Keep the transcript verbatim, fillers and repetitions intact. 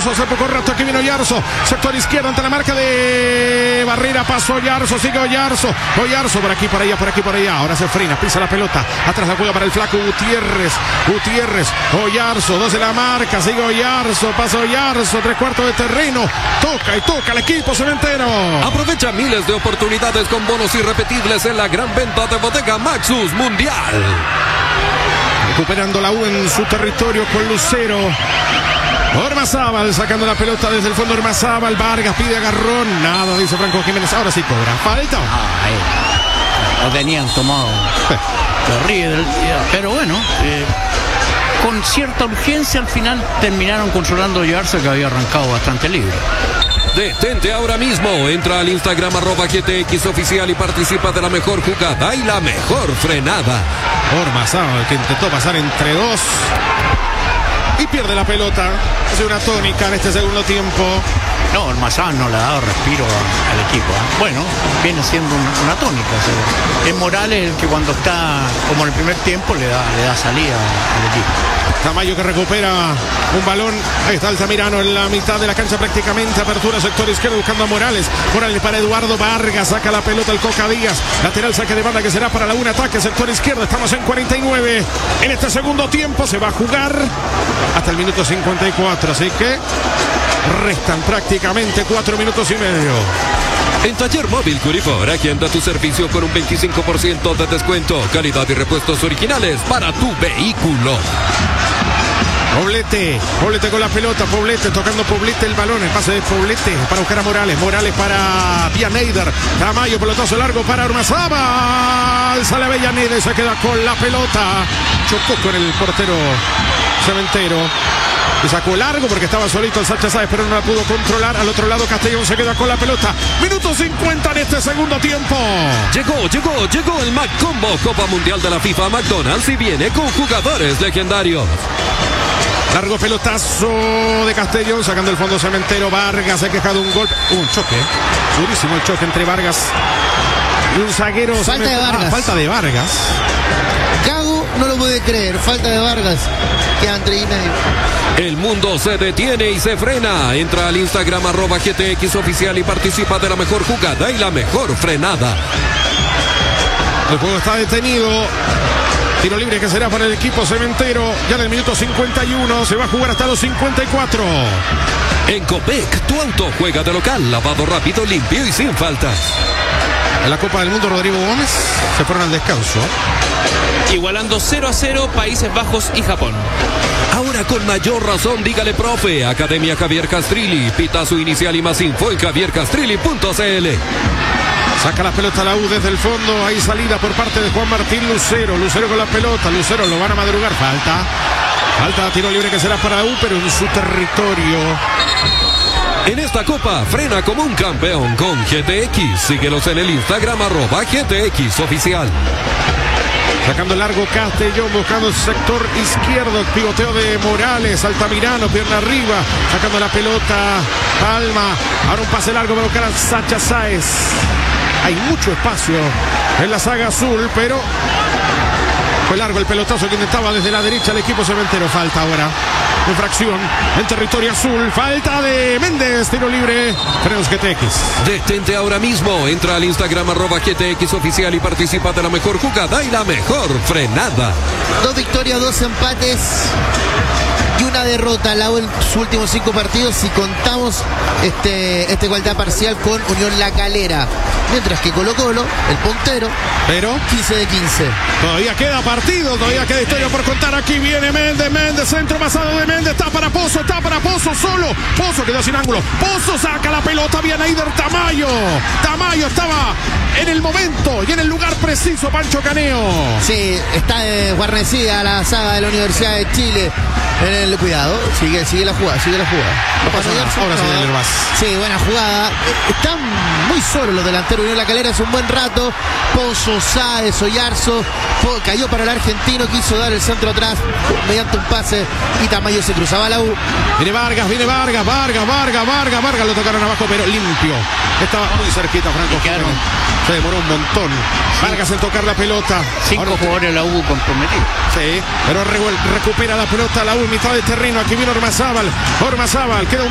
Oyarzo hace poco rato. Aquí viene Oyarzo. Sector izquierdo ante la marca de Barrera. Pasó Oyarzo. Sigue Oyarzo. Oyarzo por aquí, por allá, por aquí, por allá. Ahora se frena. Pisa la pelota. Atrás la juega para el flaco Gutiérrez. Gutiérrez. Oyarzo. Dos de la marca. Sigue Oyarzo. Pasa Oyarzo. Tres cuartos de terreno. Toca y toca el equipo cementero. Aprovecha miles de oportunidades con bonos irrepetibles en la gran venta de Bodega Maxus Mundial. Recuperando la U en su territorio con Lucero. Ormazábal sacando la pelota desde el fondo. Ormazábal, Vargas pide agarrón. Nada, dice Franco Jiménez. Ahora sí cobra. Falta. Ah, lo tenían tomado. Terrible. Pero bueno, eh, con cierta urgencia al final terminaron controlando a Oyarzo, que había arrancado bastante libre. Detente ahora mismo, entra al Instagram arroba G T X oficial y participa de la mejor jugada y la mejor frenada. Ormazábal que intentó pasar entre dos y pierde la pelota. Hace una tónica en este segundo tiempo. No, Ormazábal no le ha dado respiro al equipo, ¿eh? Bueno, viene siendo una, una tónica. ¿Sí? Es Morales el que cuando está como en el primer tiempo le da, le da salida al equipo. Tamayo que recupera un balón. Ahí está Altamirano en la mitad de la cancha prácticamente. Apertura sector izquierdo buscando a Morales. Morales para Eduardo Vargas. Saca la pelota el Coca Díaz. Lateral saque de banda que será para la un ataque. Sector izquierdo. Estamos en cuarenta y nueve. En este segundo tiempo se va a jugar hasta el minuto cincuenta y cuatro. Así que restan prácticamente cuatro minutos y medio. En Taller Móvil Curifor, agenda tu servicio con un veinticinco por ciento de descuento. Calidad y repuestos originales para tu vehículo. Poblete, Poblete con la pelota, Poblete tocando Poblete el balón, el pase de Poblete para buscar a Morales, Morales para Villaneider, Tamayo, pelotazo largo para Ormazábal, sale Villaneider y se queda con la pelota, chocó con el portero cementero. Y sacó largo porque estaba solito el Sacha Sáez, pero no la pudo controlar. Al otro lado Castellón se queda con la pelota. Minuto cincuenta en este segundo tiempo. Llegó, llegó, llegó el Mac Combo Copa Mundial de la FIFA McDonald's y viene con jugadores legendarios. Largo pelotazo de Castellón, sacando el fondo cementero. Vargas se ha quejado un golpe. Un choque. Durísimo el choque entre Vargas y un zaguero. Falta de Vargas. Ah, falta de Vargas. Gago no lo puede creer. Falta de Vargas. Quedan tres y medio. El mundo se detiene y se frena. Entra al Instagram arroba G T X oficial y participa de la mejor jugada y la mejor frenada. El juego está detenido. Tiro libre que será para el equipo cementero. Ya en el minuto cincuenta y uno. Se va a jugar hasta los cincuenta y cuatro. En Copec, tu auto juega de local. Lavado rápido, limpio y sin faltas. En la Copa del Mundo, Rodrigo Gómez se fueron al descanso. Igualando cero a cero Países Bajos y Japón. Ahora con mayor razón, dígale profe. Academia Javier Castrilli. Pitazo inicial y más info en javier castrilli punto c l. Saca la pelota la U desde el fondo. Hay salida por parte de Juan Martín Lucero. Lucero con la pelota. Lucero lo van a madrugar. Falta. Falta, tiro libre que será para la U, pero en su territorio. En esta copa, frena como un campeón con G T X. Síguelos en el Instagram arroba G T X oficial. Sacando el largo Castellón, buscando el sector izquierdo, pivoteo de Morales, Altamirano, pierna arriba, sacando la pelota, Palma, ahora un pase largo para buscar a Sacha Sáez. Hay mucho espacio en la saga azul, pero fue largo el pelotazo que intentaba desde la derecha el equipo cementero. Falta ahora, infracción en territorio azul, falta de Méndez, tiro libre, frenos G T X. Detente ahora mismo, entra al Instagram arroba G T X oficial y participa de la mejor jugada y la mejor frenada. Dos victorias, dos empates y una derrota. La U en sus últimos cinco partidos, si contamos este, este igualdad parcial con Unión La Calera. Mientras que Colo Colo, el puntero, pero quince de quince. Todavía queda partido, todavía queda historia por contar. Aquí viene Méndez, Méndez, centro pasado de Méndez, está para Pozo, está para Pozo solo. Pozo quedó sin ángulo. Pozo saca la pelota, viene Eider Tamayo. Tamayo estaba en el momento y en el lugar preciso, Pancho Caneo. Sí, está eh, guarnecida la saga de la Universidad de Chile. En el cuidado, sigue, sigue la jugada, sigue la jugada. No pasa nada, ahora sí del Herbaz. Sí, buena jugada. Están muy solos los delanteros. Unión La Calera hace un buen rato. Pozo, Sáez, Oyarzo. Cayó para el argentino, quiso dar el centro atrás mediante un pase y Tamayo se cruzaba la U. Viene Vargas, viene Vargas, Vargas, Vargas, Vargas, Vargas. Lo tocaron abajo, pero limpio. Estaba muy cerquita, Franco. Se demoró un montón. Vargas en tocar la pelota. Cinco ahora jugadores de la U comprometidos. Sí, pero re recupera la pelota la U en mitad de terreno. Aquí viene Ormazábal. Ormazábal, queda un